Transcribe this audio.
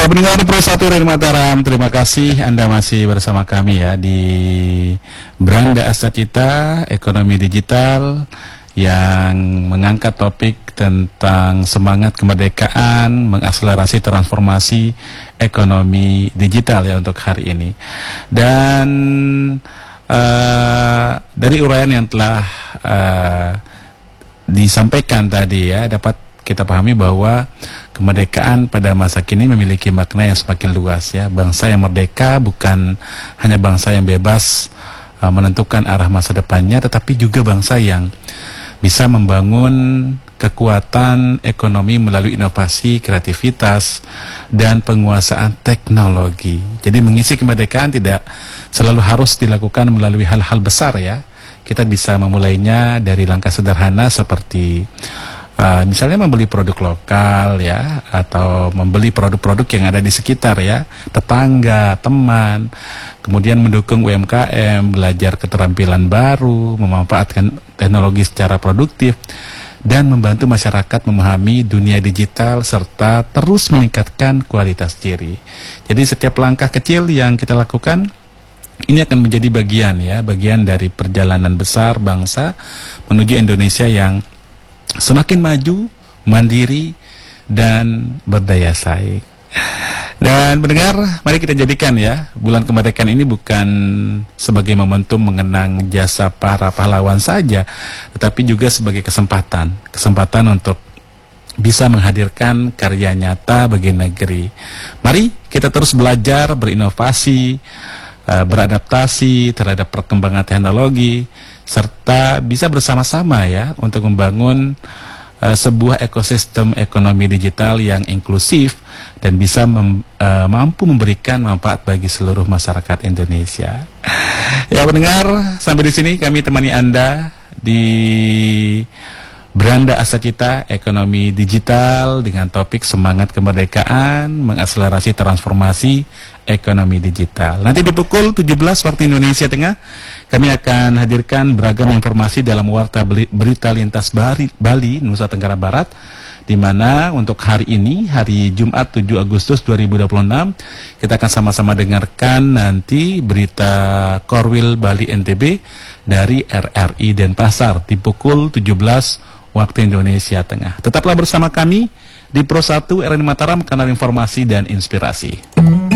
Ya, pendengar Pro 1 Radio Mataram, terima kasih Anda masih bersama kami ya di Beranda Asacita Ekonomi Digital yang mengangkat topik tentang semangat kemerdekaan, mengakselerasi transformasi ekonomi digital ya untuk hari ini. Dan dari uraian yang telah disampaikan tadi ya, dapat kita pahami bahwa kemerdekaan pada masa kini memiliki makna yang semakin luas ya. Bangsa yang merdeka bukan hanya bangsa yang bebas menentukan arah masa depannya, tetapi juga bangsa yang bisa membangun kekuatan ekonomi melalui inovasi, kreativitas, dan penguasaan teknologi. Jadi mengisi kemerdekaan tidak selalu harus dilakukan melalui hal-hal besar ya. Kita bisa memulainya dari langkah sederhana seperti misalnya membeli produk lokal ya, atau membeli produk-produk yang ada di sekitar ya, tetangga, teman, kemudian mendukung UMKM, belajar keterampilan baru, memanfaatkan teknologi secara produktif, dan membantu masyarakat memahami dunia digital serta terus meningkatkan kualitas diri. Jadi setiap langkah kecil yang kita lakukan ini akan menjadi bagian dari perjalanan besar bangsa menuju Indonesia yang semakin maju, mandiri, dan berdaya saing. Dan mendengar, mari kita jadikan ya bulan kemerdekaan ini bukan sebagai momentum mengenang jasa para pahlawan saja, tetapi juga sebagai kesempatan untuk bisa menghadirkan karya nyata bagi negeri. Mari kita terus belajar, berinovasi, beradaptasi terhadap perkembangan teknologi, serta bisa bersama-sama ya untuk membangun sebuah ekosistem ekonomi digital yang inklusif dan bisa mampu memberikan manfaat bagi seluruh masyarakat Indonesia. Ya pendengar, sampai di sini kami temani Anda di Beranda Asacita Ekonomi Digital dengan topik semangat kemerdekaan, mengakselerasi transformasi ekonomi digital. Nanti di pukul 17 waktu Indonesia Tengah, kami akan hadirkan beragam informasi dalam Warta Berita Lintas Bali, Nusa Tenggara Barat, di mana untuk hari ini, hari Jumat 7 Agustus 2026, kita akan sama-sama dengarkan nanti berita Korwil Bali NTB dari RRI Denpasar di pukul 17 waktu Indonesia Tengah. Tetaplah bersama kami di Pro 1 RRI Mataram, kanal informasi dan inspirasi.